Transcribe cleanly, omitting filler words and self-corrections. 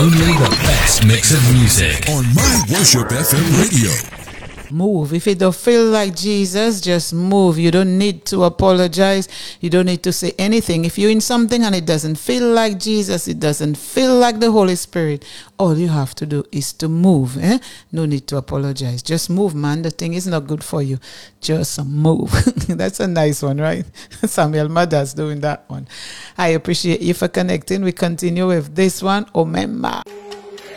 Only the best mix of music on My Worship FM radio. Move. If you don't feel like Jesus, just move. You don't need to apologize. You don't need to say anything. If you're in something and it doesn't feel like Jesus, it doesn't feel like the Holy Spirit, all you have to do is to move. No need to apologize. Just move, man. The thing is not good for you. Just move. That's a nice one, right? Samuel Mada's doing that one. I appreciate you for connecting. We continue with this one. Omemma.